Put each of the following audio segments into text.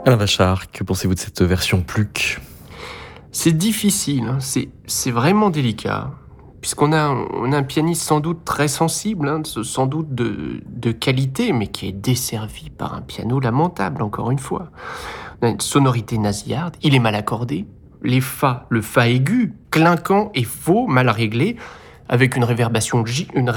Alain Vachard, que pensez-vous de cette version Pluck ? C'est difficile, hein. C'est vraiment délicat. Puisqu'on a un pianiste sans doute très sensible, hein, sans doute de qualité, mais qui est desservi par un piano lamentable, encore une fois. On a une sonorité nasillarde, il est mal accordé, le fa aigu, clinquant et faux, mal réglé, avec une réverbération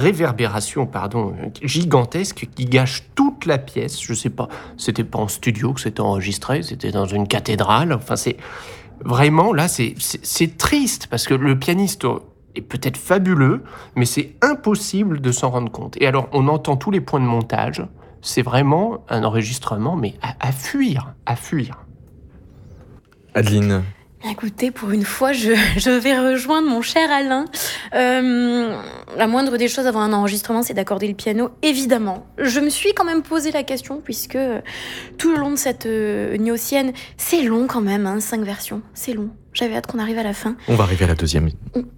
gigantesque qui gâche toute la pièce. Je sais pas, c'était pas en studio que c'était enregistré, c'était dans une cathédrale. Enfin, c'est vraiment là, c'est triste parce que le pianiste est peut-être fabuleux, mais c'est impossible de s'en rendre compte. Et alors, on entend tous les points de montage. C'est vraiment un enregistrement, mais à fuir, à fuir. Adeline. Écoutez, pour une fois, je vais rejoindre mon cher Alain. La moindre des choses avant un enregistrement, c'est d'accorder le piano, évidemment. Je me suis quand même posé la question, puisque tout le long de cette gnossienne, c'est long quand même, hein, 5 versions, c'est long. J'avais hâte qu'on arrive à la fin. On va arriver à la deuxième.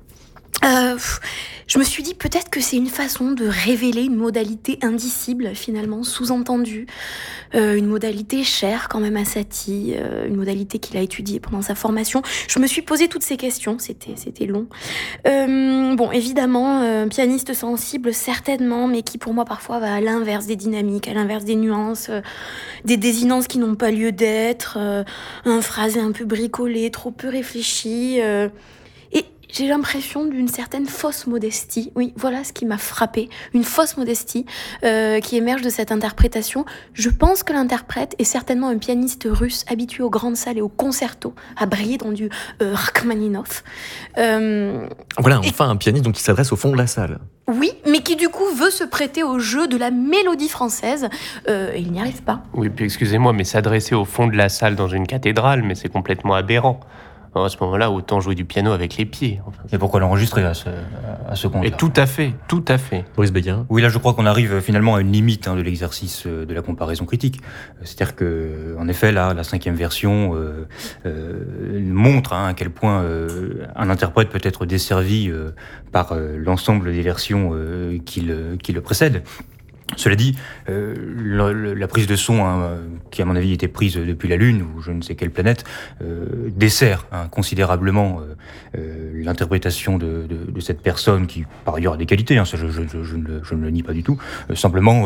Je me suis dit peut-être que c'est une façon de révéler une modalité indicible, finalement, sous-entendue. Une modalité chère quand même à Satie, une modalité qu'il a étudiée pendant sa formation. Je me suis posé toutes ces questions, c'était long. Bon, évidemment, pianiste sensible, certainement, mais qui pour moi parfois va à l'inverse des dynamiques, à l'inverse des nuances, des désinences qui n'ont pas lieu d'être, un phrasé un peu bricolé, trop peu réfléchi... J'ai l'impression d'une certaine fausse modestie. Oui, voilà ce qui m'a frappée. Une fausse modestie qui émerge de cette interprétation. Je pense que l'interprète est certainement un pianiste russe habitué aux grandes salles et aux concertos, à briller dans du Rachmaninov. Voilà, enfin un pianiste donc, qui s'adresse au fond de la salle. Oui, mais qui du coup veut se prêter au jeu de la mélodie française. Et il n'y arrive pas. Oui, puis excusez-moi, mais s'adresser au fond de la salle dans une cathédrale, mais c'est complètement aberrant. Alors à ce moment-là, autant jouer du piano avec les pieds. Enfin, et pourquoi l'enregistrer à ce compte-là ? Et tout à fait. Boris Béguin. Oui, là je crois qu'on arrive finalement à une limite de l'exercice de la comparaison critique. C'est-à-dire que, en effet, là, la 5e version montre à quel point un interprète peut être desservi par l'ensemble des versions qui le précèdent. Cela dit, la prise de son, qui à mon avis était prise depuis la Lune ou je ne sais quelle planète, dessert considérablement l'interprétation de cette personne qui, par ailleurs, a des qualités. Ça, je ne le nie pas du tout. Simplement,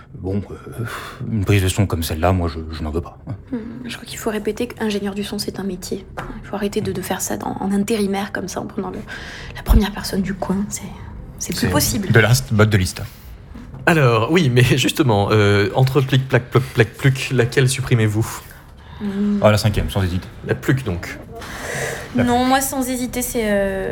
une prise de son comme celle-là, moi, je n'en veux pas. Je crois qu'il faut répéter qu'ingénieur du son, c'est un métier. Il faut arrêter de faire ça en intérimaire comme ça, en prenant la première personne du coin. C'est plus possible. De last, but de liste. Alors, oui, mais justement, entre plic, plac, ploc, plac, pluc, laquelle supprimez-vous ? La 5e, sans hésiter. La pluc, donc. Non, moi, sans hésiter, c'est...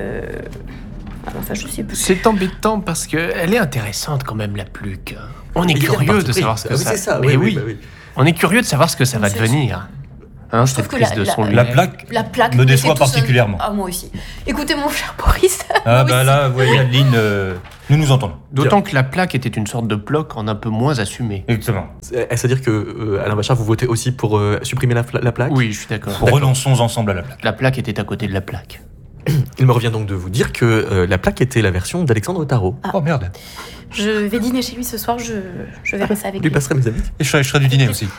Enfin, je sais plus. C'est embêtant parce qu'elle est intéressante quand même, la pluc. On est curieux de savoir ce que ça... C'est ça, mais oui. On est curieux de savoir ce que ça va devenir. Je trouve que la plaque me déçoit particulièrement. Ah, moi aussi. Écoutez, mon cher Boris. Là, vous voyez, Adeline, nous entendons. D'autant que la plaque était une sorte de bloc en un peu moins assumé. Exactement. C'est-à-dire que, Alain Vachard, vous votez aussi pour supprimer la plaque ? Oui, je suis d'accord. Renonçons ensemble à la plaque. La plaque était à côté de la plaque. Il me revient donc de vous dire que la plaque était la version d'Alexandre Tarot. Oh merde. Je vais dîner chez lui ce soir, je verrai ça avec lui. Lui passerai mes amis. Et je serai du dîner aussi.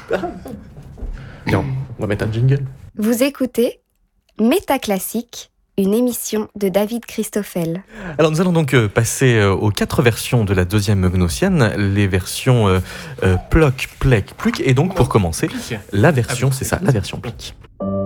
Non, on va mettre un jingle. Vous écoutez Métaclassique, une émission de David Christoffel. Alors nous allons donc passer aux 4 versions de la deuxième gnossienne, les versions ploc, plec, pluc, et donc pour commencer, la version, c'est ça, la version plic.